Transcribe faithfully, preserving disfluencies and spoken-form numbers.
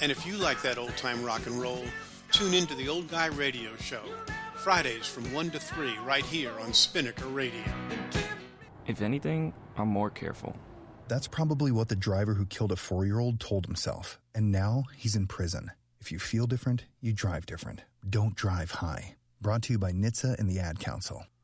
And if you like that old-time rock and roll, tune into the Old Guy Radio Show, Fridays from one to three, right here on Spinnaker Radio. If anything, I'm more careful. That's probably what the driver who killed a four-year-old told himself, and now he's in prison. If you feel different, you drive different. Don't drive high. Brought to you by N H T S A and the Ad Council.